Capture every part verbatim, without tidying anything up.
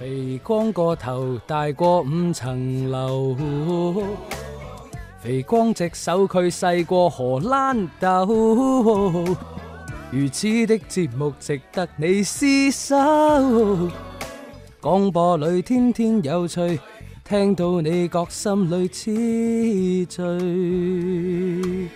肥光個頭大過五層樓，肥光隻手佢細過荷蘭豆，如此的節目值得你廝守。廣播裏天天有趣，聽到你覺心裏痴醉。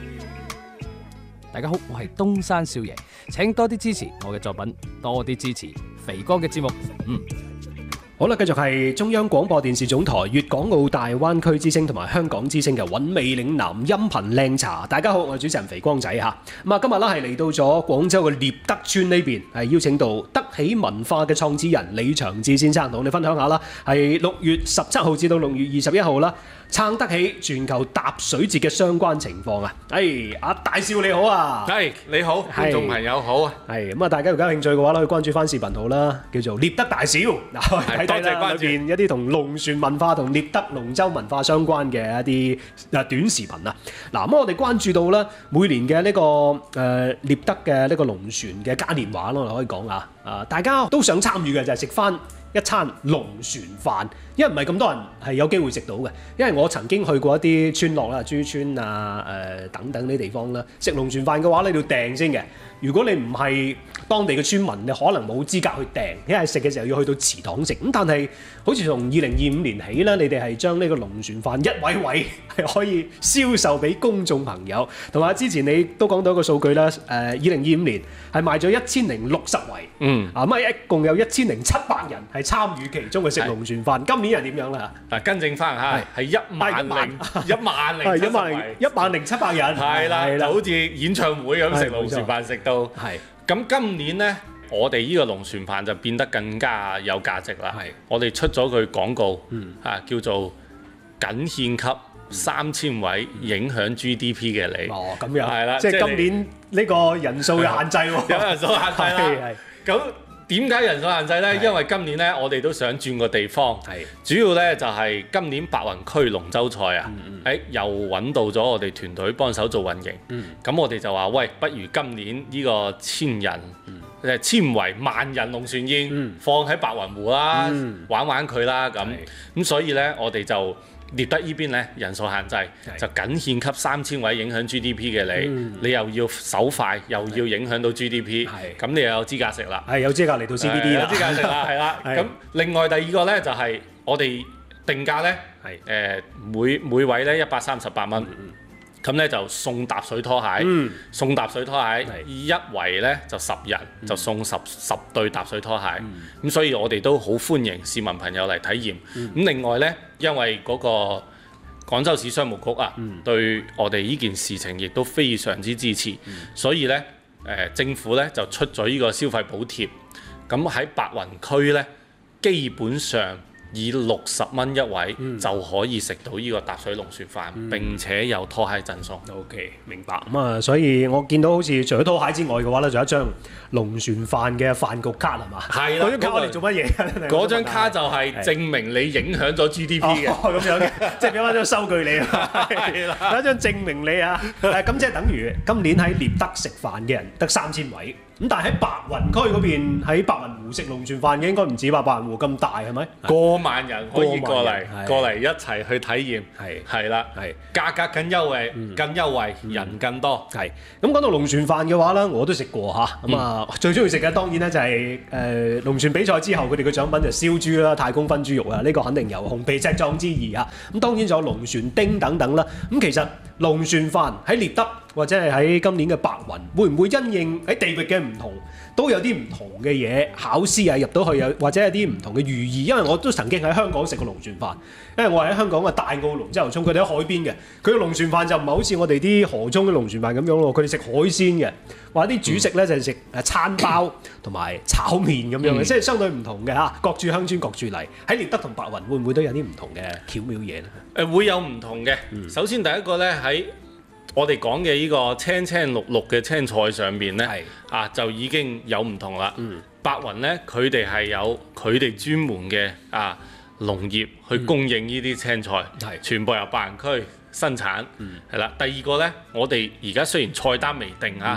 大家好，我係東山少爺，請多啲支持我嘅作品，多啲支持肥哥嘅節目。嗯。 好啦，繼續係中央廣播電視總台粵港澳大灣區之聲同埋香港之聲嘅韻味嶺南音頻靚茶。大家好，我係主持人肥光仔嚇。咁啊，今日咧係嚟到咗廣州嘅獵德村呢邊，係邀請到德喜文化嘅創始人李長志先生同我哋分享下啦。係六月十七號至到六月二十一號啦，撐得起全球踏水節嘅相關情況啊！誒，阿大少你好啊！ 係你好，觀眾朋友好啊！ 係咁啊，大家如果有興趣嘅話咧，可以關注翻視頻號啦，叫做獵德大少。嗱， 多謝關注。 裏邊一啲同龍船文化同獵德龍舟文化相關嘅一啲啊短視頻啊。嗱，咁我哋關注到咧，每年嘅呢個誒獵德嘅呢個龍船嘅嘉年華咯，我哋可以講啊，啊大家都想參與嘅就係食翻一餐龍船飯，因為唔係咁多人係有機會食到嘅。因為我曾經去過一啲村落啦，珠村啊、誒、呃、等等啲地方啦，食龍船飯嘅話，你要訂先嘅。如果你唔係當地嘅村民，你可能冇資格去訂，因為食嘅時候要去到祠堂食。咁但係好似從二零二五年起咧，你哋係將呢個龍船飯一位位係可以銷售俾公眾朋友。同埋之前你都講到一個數據啦，誒二零二五年係賣咗一千零六十圍，嗯啊咁啊一共有一千零七百人係參與其中嘅食龍船飯。今年係點樣啦？ 嗱，更正翻嚇，係一萬零一萬零一萬零一萬零七百人， 係啦，就好似演唱會咁食龍船飯食到。係，咁今年呢，我哋呢個龍船飯就變得更加有價值啦。係，我哋出咗句廣告，嗯，啊叫做僅獻給三千位影響 G D P 嘅你。 哦，咁樣係啦， 即係今年呢個人數嘅限制喎， 有人數限制啦。咁點解人數限制呢？因為今年呢，我哋都想轉個地方，主要呢就係今年白雲區龍舟賽啊，誒又揾到咗我哋團隊幫手做運營，咁我哋就話喂，不如今年呢個千人誒千圍萬人龍船宴放喺白雲湖啦，玩玩佢啦咁，咁所以呢，我哋就獵德呢邊咧人數限制，就僅獻給三千位影響 G D P 嘅你，嗯、你又要手快，又要影響到 G D P，咁你又有資格食啦。係有資格嚟到 C B D 啦，有資格食啦，係啦。咁另外第二個咧就係、是、我哋定價咧，誒、呃、每每位咧一百三十八蚊。嗯咁咧就送踏水拖鞋，嗯、送踏水拖鞋一圍咧就十人，嗯、就送十十對踏水拖鞋。咁、嗯、所以我哋都好歡迎市民朋友嚟體驗。咁、嗯、另外咧，因為嗰個廣州市商務局啊，嗯、對我哋呢件事情亦都非常之支持，嗯、所以咧誒、呃、政府咧就出咗呢個消費補貼。咁喺白雲區咧，基本上以六十蚊一位、嗯、就可以食到呢個踏水龍船飯，嗯、並且有拖鞋贈送。 OK， 明白。咁啊，所以我見到好似除咗拖鞋之外嘅話咧，仲有一張龍船飯嘅飯局卡係嘛？係啦。嗰張卡我哋做乜嘢？ 嗰張卡就係證明你影響咗 G D P 嘅。 哦，咁樣嘅，即係俾翻張收據你啊。係啦。有一張證明你啊。誒，咁即係等於今年喺獵德食飯嘅人得三千位。咁但係喺白雲區嗰邊，喺白雲湖食龍船飯嘅應該唔止吧？白雲湖咁大係咪？ 過萬人可以過嚟，過嚟一齊去體驗。係係啦，係價格更優惠，嗯、更優惠，嗯、人更多。係咁講到龍船飯嘅話咧，我都食過嚇。咁啊，嗯、最中意食嘅當然咧就係誒龍船比賽之後，佢哋嘅獎品就燒豬啦、太公分豬肉啊，呢、呢個肯定有紅皮赤壯之意啊。咁當然仲有龍船丁等等啦。咁其實龍船飯喺獵德或者係喺今年嘅白雲，會唔會因應喺地域嘅唔同，都有啲唔同嘅嘢考試啊入到去，有或者有啲唔同嘅寓意？因為我都曾經喺香港食過龍船飯，因為我係喺香港嘅大澳龍舟涌，佢哋喺海邊嘅，佢嘅龍船飯就唔係好似我哋啲河中嘅龍船飯咁樣咯，佢哋食海鮮嘅，或者啲主食咧就係食誒餐包同埋炒麵咁樣嘅，即係相對唔同嘅嚇，各處鄉村各處嚟。喺獵德同白雲會唔會都有啲唔同嘅巧妙嘢咧？誒會有唔同嘅。嗯、首先第一個咧喺我哋講嘅呢個青青綠綠嘅青菜上面呢，是啊就已經有唔同啦。嗯、白雲呢，佢哋係有佢哋專門嘅啊農業去供應呢啲青菜，嗯、全部由白雲區生產。係啦、嗯，第二個呢，我哋而家雖然菜單未定啊，嗯、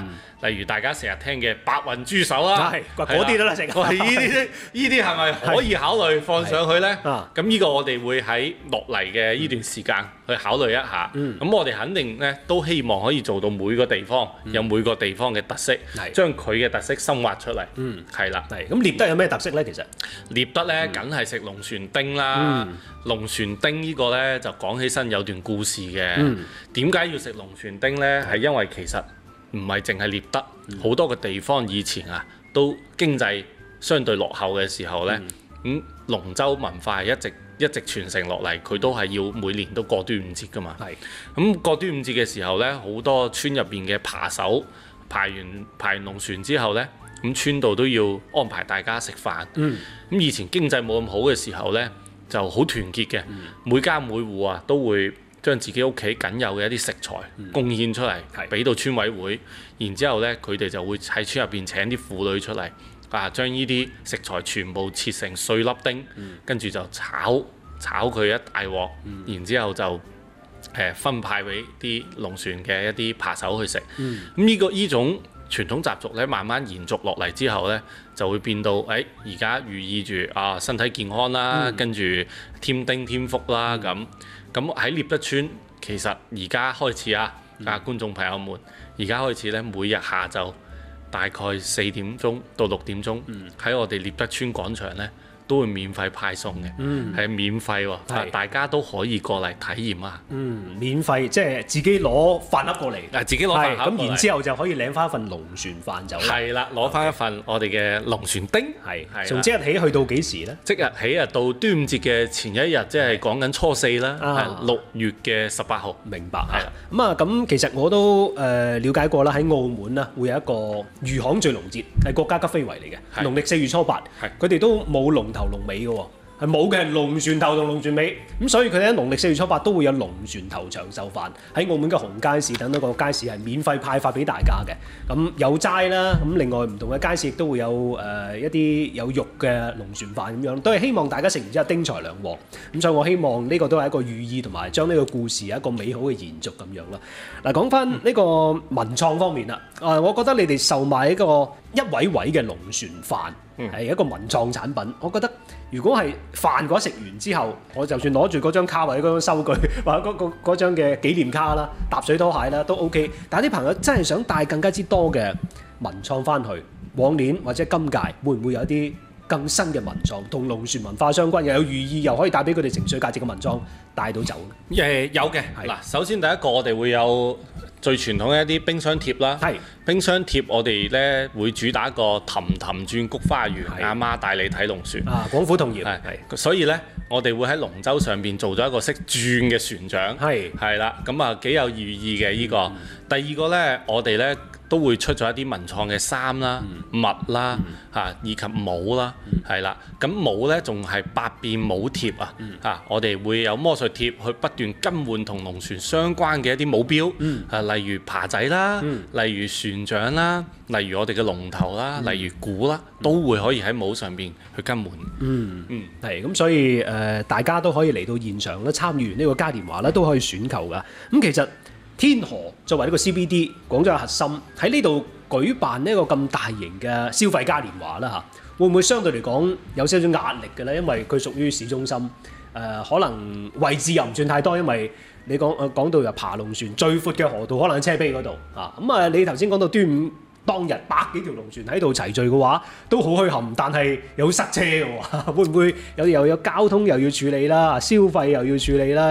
例如大家成日聽嘅白雲豬手啦， 係嗰啲都啦，食。 喂，呢啲呢啲係咪可以考慮放上去呢？咁呢個我哋會喺落嚟嘅呢段時間去考慮一下。咁、嗯、我哋肯定呢都希望可以做到每個地方、嗯、有每個地方嘅特色，將佢嘅特色深挖出嚟。嗯，係啦。 係咁，獵德有咩特色呢？其實獵德呢，梗係食龍船丁啦。嗯、龍船丁呢個呢，就講起身有段故事嘅。點解、嗯、要食龍船丁呢？係因為其實唔係淨係獵德，好、嗯、多個地方以前啊都經濟相對落後嘅時候呢，咁、嗯、龍舟文化係一直一直傳承落嚟，佢都係要每年都過端午節㗎嘛。係咁過端午節嘅時候呢，好多村入邊嘅扒手排完排完龍船之後呢，咁村度都要安排大家食飯。咁、嗯、以前經濟冇咁好嘅時候呢，就好團結嘅，嗯、每家每戶啊都會將自己屋企僅有嘅一啲食材貢獻出嚟，俾、嗯、到村委會，然之後呢，佢哋就會喺村入邊請啲婦女出嚟，啊，將呢啲食材全部切成碎粒丁，嗯、跟住就炒炒佢一大鑊，嗯、然之後就誒、呃、分派俾啲龍船嘅一啲扒手去食。咁呢、嗯呢個呢種傳統習俗咧，慢慢延續落嚟之後咧，就會變到誒而家寓意住啊身體健康啦，嗯、跟住添丁添福啦咁。咁喺獵德村，其實而家開始啊，嗯、啊觀眾朋友們，而家開始咧，每日下晝大概四點鐘到六點鐘，喺、嗯、我哋獵德村廣場咧，都會免費派送嘅，係、嗯、免費喎，是大家都可以過嚟體驗啊。嗯， 免費即係自己攞飯盒過嚟， 嗱自己攞飯盒咁，然之後就可以領翻一份龍船飯走。係啦，攞翻一份我哋嘅龍船丁。係係。 從即日起去到幾時咧？ 即日起啊，到端午節嘅前一日，即係講緊初四啦，係六月嘅十八號。 明白。係啦。咁啊，咁其實我都誒瞭解過啦，喺澳門啊，會有一個漁行醉龍節，係國家級非遺嚟嘅，農曆四月初八，佢哋都冇龍頭龍尾嘅喎，係冇嘅，係龍船頭同龍船尾，咁所以佢哋喺農曆四月初八都會有龍船頭長壽飯喺澳門嘅紅街市等等個街市係免費派發俾大家嘅。咁有齋啦，咁另外唔同嘅街市亦都會有誒、呃、一啲有肉嘅龍船飯咁樣，都係希望大家食完之後丁財兩旺。咁所以我希望呢個都係一個寓意同埋將呢個故事有一個美好嘅延續咁樣啦。嗱，講翻呢個文創方面啦，啊，我覺得你哋售賣一個一位位嘅龍船飯。係、嗯、一個文創產品，我覺得如果係飯嗰食完之後，我就算攞住嗰張卡或者嗰張收據或者嗰嗰嗰張嘅紀念卡啦、搭水拖鞋啦都 OK。但係啲朋友真係想帶更加之多嘅文創翻去，往年或者今屆會唔會有一啲更新嘅文創同龍船文化相關，又有寓意又可以帶俾佢哋情緒價值嘅文創帶到走？ 誒有嘅，嗱是首先第一個我哋會有最傳統嘅一啲冰箱貼啦，係是冰箱貼我哋咧會主打一個氹氹轉菊花園，阿媽帶你睇龍船啊，廣府童謠係係，所以咧我哋會喺龍舟上邊做咗一個識轉嘅船長，係係啦，咁啊幾有寓意嘅呢、這個。嗯、第二個咧，我哋咧都會出咗一啲文創嘅衫啦、嗯、襪啦嚇，嗯、以及帽啦，係啦、嗯。咁帽咧仲係百變帽貼啊嚇，嗯、我哋會有魔術貼去不斷更換同龍船相關嘅一啲帽標，啊、嗯、例如爬仔啦，嗯、例如船長啦，例如我哋嘅龍頭啦，嗯、例如鼓啦，都會可以喺帽上邊去更換。嗯嗯，係咁，所以誒、呃、大家都可以嚟到現場咧，參與完呢個嘉年華咧，都可以選購㗎。咁其實天河作為呢個 C B D 廣州嘅核心，喺呢度舉辦呢個咁大型嘅消費嘉年華啦嚇，會唔會相對嚟講有少少壓力嘅咧？因為佢屬於市中心，誒、呃、可能位置又唔算太多，因為你講誒講到又爬龍船最闊嘅河道，可能喺車陂嗰度啊。咁啊，你頭先講到端午當日百幾條龍船喺度齊聚嘅話，都好墟冚，但係又好塞車嘅喎，會唔會有又有交通又要處理啦，消費又要處理啦？